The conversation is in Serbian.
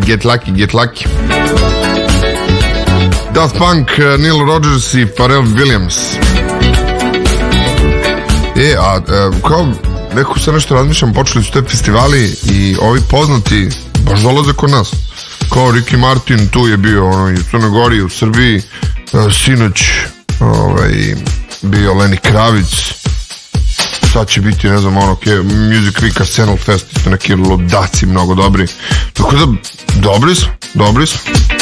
Get Lucky, Get Lucky. Daft Punk, Neil Rogers i Pharrell Williams. Kao neko sad nešto razmišljam, počeli su te festivali i ovi poznati baš dolaze kod nas. Kao Ricky Martin, tu je bio i u Crnoj Gori, u Srbiji, sinoć bio Lenny Kravic, sad će biti, ne znam, Music Week, Arsenal Fest, isto neki ludaci mnogo dobri, tako da dobri smo.